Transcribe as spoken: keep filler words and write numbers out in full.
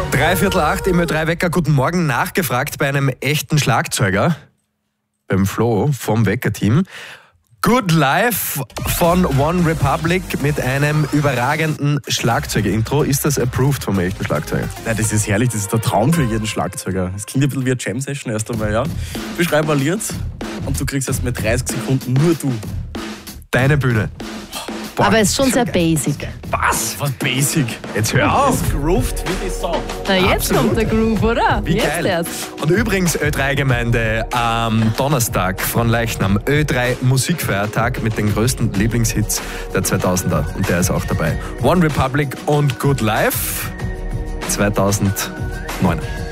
Dreiviertel acht im Ö drei Wecker. Guten Morgen. Nachgefragt bei einem echten Schlagzeuger, beim Flo vom Wecker-Team. Good Life von One Republic mit einem überragenden Schlagzeug-Intro. Ist das approved vom echten Schlagzeuger? Ja, das ist herrlich, das ist der Traum für jeden Schlagzeuger. Das klingt ein bisschen wie eine Jam-Session erst einmal, ja. Wir schreiben ein Lied und du kriegst erst mit dreißig Sekunden nur du. Deine Bühne. Boah, aber es ist schon sehr basic. Was? Was basic? Jetzt hör auf! Das groovt wie die Sau. Na, jetzt Absolut. kommt der Groove, oder? Wie jetzt geil. erst. Und übrigens, Ö drei Gemeinde, am Donnerstag von Leichnam, Ö drei Musikfeiertag mit den größten Lieblingshits der zweitausender. Und der ist auch dabei. One Republic und Good Life zweitausendneun.